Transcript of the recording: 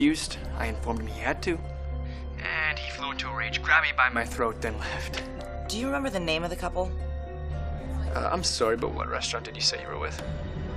refused. I informed him he had to. And he flew into a rage, grabbed me by my throat, then left. Do you remember the name of the couple? I'm sorry, but what restaurant did you say you were with?